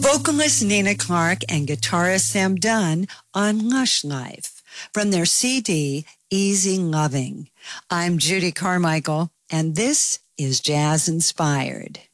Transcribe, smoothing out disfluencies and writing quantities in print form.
Vocalist Nina Clark and guitarist Sam Dunn on Lush Life from their CD, Easy Loving. I'm Judy Carmichael, and this is Jazz Inspired.